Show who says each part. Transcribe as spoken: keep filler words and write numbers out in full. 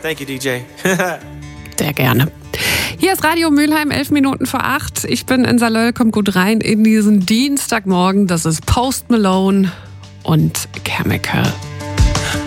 Speaker 1: Thank you, D J.
Speaker 2: Sehr gerne. Hier ist Radio Mülheim, elf Minuten vor acht. Ich bin in Salöll, kommt gut rein in diesen Dienstagmorgen. Das ist Post Malone und Chemical.